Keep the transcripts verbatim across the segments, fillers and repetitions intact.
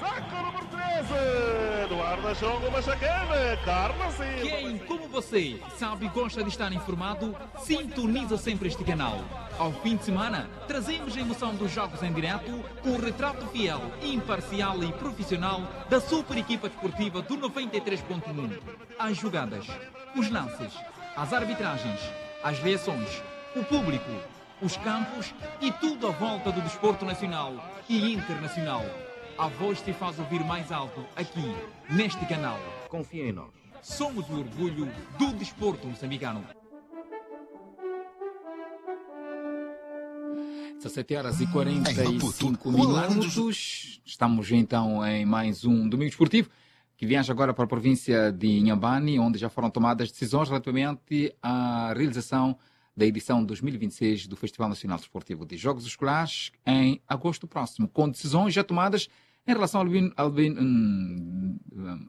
Saco número treze. No ar da jogo, uma chacana. Carlos e... Quem, como você, sabe e gosta de estar informado, sintoniza sempre este canal. Ao fim de semana, trazemos a emoção dos jogos em direto com o retrato fiel, imparcial e profissional da super equipa desportiva do noventa e três ponto um. As jogadas, os lances, as arbitragens, as reações, o público, os campos e tudo à volta do desporto nacional e internacional. A voz te faz ouvir mais alto aqui, neste canal. Confia em nós. Somos o orgulho do desporto moçambicano. dezessete horas e quarenta e cinco minutos. Estamos então em mais um Domingo Esportivo, que viaja agora para a província de Inhambane, onde já foram tomadas decisões relativamente à realização da edição dois mil e vinte e seis do Festival Nacional Desportivo de Jogos Escolares em agosto próximo, com decisões já tomadas em relação ao Albino... Albino hum, hum,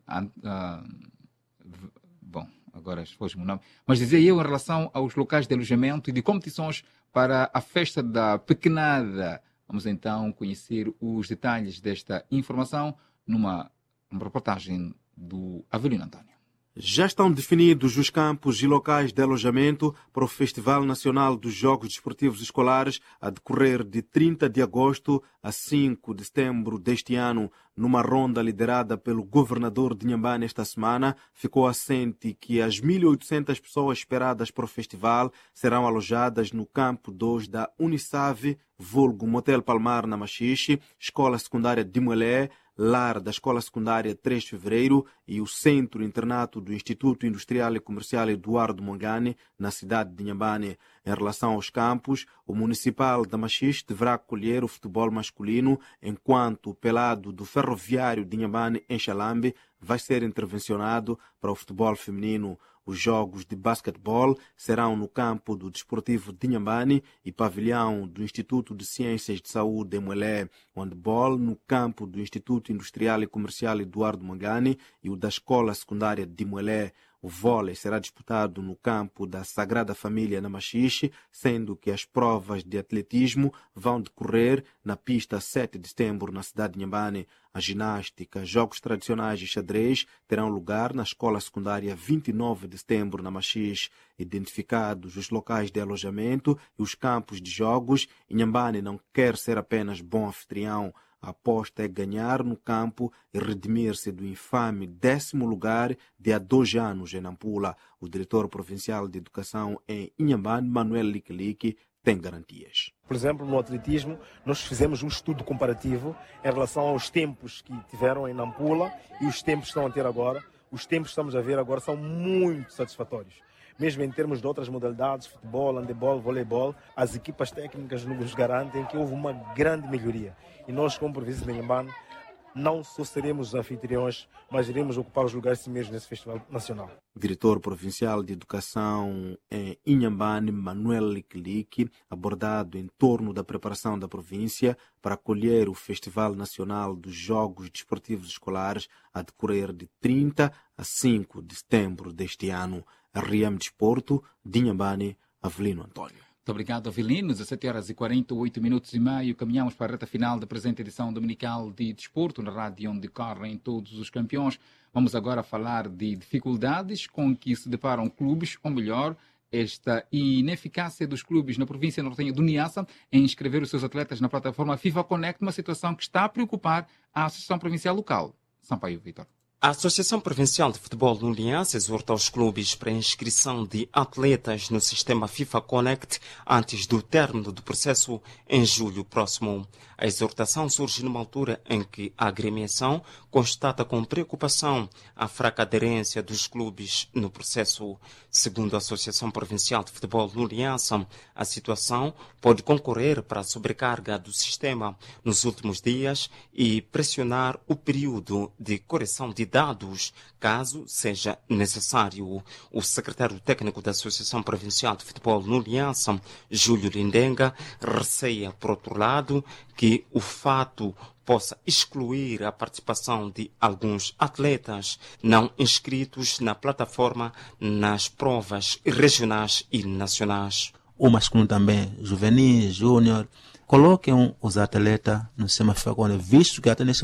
hum, bom, agora foge-me o nome, mas dizia eu em relação aos locais de alojamento e de competições para a festa da pequenada. Vamos então conhecer os detalhes desta informação numa, numa reportagem do Avelino António. Já estão definidos os campos e locais de alojamento para o Festival Nacional dos Jogos Desportivos Escolares a decorrer de trinta de agosto a cinco de setembro deste ano. Numa ronda liderada pelo governador de Inhambane esta semana, ficou assente que as mil e oitocentas pessoas esperadas para o festival serão alojadas no campo dois da Unisave, vulgo Motel Palmar na Machixe, Escola Secundária de Moelé, lar da Escola Secundária três de Fevereiro e o Centro Internato do Instituto Industrial e Comercial Eduardo Mongane, na cidade de Inhambane. Em relação aos campos, o Municipal da Machixe deverá acolher o futebol masculino, enquanto o Pelado do Ferroviário de Inhambane, em Xalambe, vai ser intervencionado para o futebol feminino. Os jogos de basquetebol serão no campo do Desportivo de Inhambane e pavilhão do Instituto de Ciências de Saúde em Moelé. O handball no campo do Instituto Industrial e Comercial Eduardo Mongane e o da Escola Secundária de Moelé. O vôlei será disputado no campo da Sagrada Família na Machixe, sendo que as provas de atletismo vão decorrer na pista sete de setembro na cidade de Inhambane. A ginástica, jogos tradicionais e xadrez terão lugar na Escola Secundária vinte e nove de setembro na Machixe. Identificados os locais de alojamento e os campos de jogos, Inhambane não quer ser apenas bom anfitrião. A aposta é ganhar no campo e redimir-se do infame décimo lugar de há dois anos em Nampula. O diretor provincial de educação em Inhambane, Manuel Liquilique, tem garantias. Por exemplo, no atletismo, nós fizemos um estudo comparativo em relação aos tempos que tiveram em Nampula e os tempos que estão a ter agora. Os tempos que estamos a ver agora são muito satisfatórios. Mesmo em termos de outras modalidades, futebol, handebol, voleibol, as equipas técnicas nos garantem que houve uma grande melhoria. E nós, como província de Inhambane, não só seremos os anfitriões, mas iremos ocupar os lugares si mesmo nesse Festival Nacional. Diretor Provincial de Educação em Inhambane, Manuel Liquilique, abordado em torno da preparação da província para acolher o Festival Nacional dos Jogos Desportivos Escolares a decorrer de trinta a cinco de setembro deste ano. R M Desporto, de Inhambane, Avelino António. Muito obrigado, Avelino. dezessete horas e quarenta e oito minutos e meio. Caminhamos para a reta final da presente edição dominical de Desporto, na rádio onde correm todos os campeões. Vamos agora falar de dificuldades com que se deparam clubes, ou melhor, esta ineficácia dos clubes na província nortenha do Niassa em inscrever os seus atletas na plataforma FIFA Connect, uma situação que está a preocupar a Associação Provincial Local. Sampaio, Vitor. A Associação Provincial de Futebol do Niassa exorta os clubes para a inscrição de atletas no sistema FIFA Connect antes do término do processo em julho próximo. A exortação surge numa altura em que a agremiação constata com preocupação a fraca aderência dos clubes no processo. Segundo a Associação Provincial de Futebol do Niassa, a situação pode concorrer para a sobrecarga do sistema nos últimos dias e pressionar o período de correção de dados, caso seja necessário. O secretário técnico da Associação Provincial de Futebol no Niassa, Júlio Lindenga, receia, por outro lado, que o fato possa excluir a participação de alguns atletas não inscritos na plataforma nas provas regionais e nacionais. O masculino também, juvenil, júnior, coloquem os atletas no sistema FIFA Connect, visto que até neste